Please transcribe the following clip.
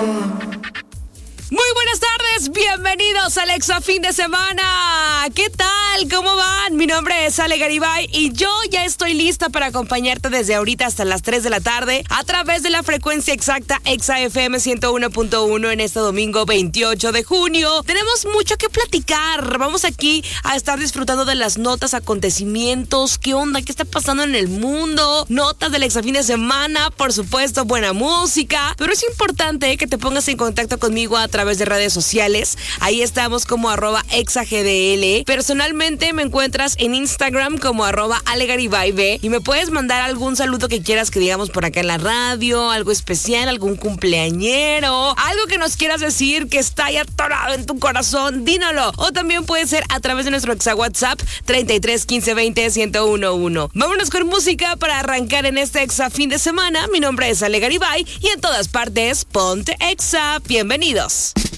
Muy buenas tardes, bienvenidos al Exa Fin de Semana. ¿Qué tal? ¿Cómo van? Mi nombre es Ale Garibay y yo ya estoy lista para acompañarte desde ahorita hasta las 3 de la tarde a través de la frecuencia exacta Exa FM 101.1 en este domingo 28 de junio. Tenemos mucho que platicar. Vamos aquí a estar disfrutando de las notas, acontecimientos, qué onda, qué está pasando en el mundo, notas del Exa Fin de Semana, por supuesto, buena música. Pero es importante que te pongas en contacto conmigo a través de redes sociales. Ahí estamos como @exagdl. Personalmente me encuentras en Instagram como @alegaribay y me puedes mandar algún saludo que quieras que digamos por acá en la radio, algo especial, algún cumpleañero, algo que nos quieras decir que está ahí atorado en tu corazón, dínoslo. O también puede ser a través de nuestro Exa WhatsApp 33 15 20 1011. Vámonos con música para arrancar en este Exa Fin de Semana. Mi nombre es Ale Garibay y en todas partes ponte Exa. Bienvenidos.